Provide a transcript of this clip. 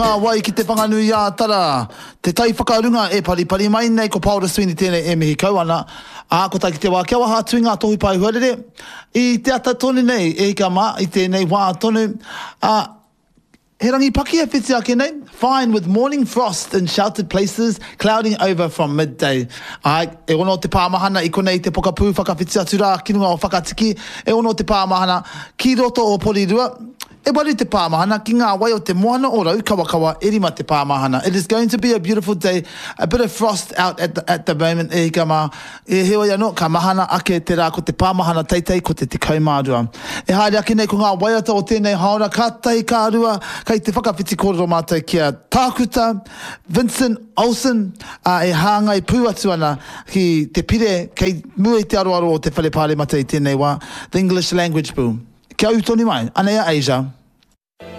Wai ki te whanganui a tara, te tai whakarunga e pari mai nei ko Paula Sweeney tēnei e mihi kau ana. Ko tai ki te wā kia waha tuinga tohu pai huarere. I te ata tonu nei e ka mā i tēnei wā tonu. He rangi paki e whiti ake nei. Fine with morning frost in sheltered places, clouding over from midday. E ono te pāmahana i konei te pokapū whakawhiti atu rā, kinunga o whakatiki. E ono te pāmahana ki roto o porirua. E wari te pāmahana ki ngā wai o te moana o rau kawakawa e rima te pāmahana. It is going to be a beautiful day. A bit of frost out at the moment e ka mā. E hewa ia no, ka mahana ake te rā ko te pāmahana teitei ko te kaumārua. E haere ake nei ko ngā waiata o tēnei haora ka tai ka rua kai te whakawhiti kōrero mātou kia Tākuta, Vincent Olsen, e hāngai pū atu ana ki te pire kei mua i te aroaro o te whalepāre mata i tēnei wā, the English language boom. Kia utoni mai, anea Asia.